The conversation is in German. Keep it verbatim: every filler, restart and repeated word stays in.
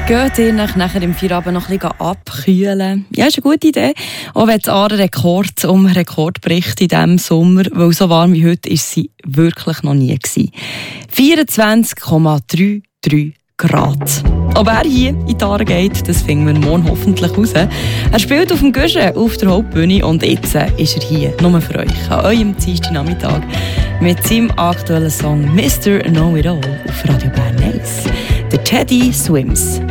Geht ihr nachher im Feierabend noch ein bisschen abkühlen? Ja, ist eine gute Idee. Auch wenn die Aare Rekord um Rekord bricht in diesem Sommer, weil so warm wie heute ist sie wirklich noch nie gewesen. vierundzwanzig Komma dreiunddreißig Grad. Ob er hier in die Aare geht, das finden wir morgen hoffentlich raus. Er spielt auf dem Guschen auf der Hauptbühne und jetzt ist er hier, nur für euch, an eurem Dienstagnachmittag mit seinem aktuellen Song «Mister Know-It-All» auf Radio Bern eins. Der Teddy Swims.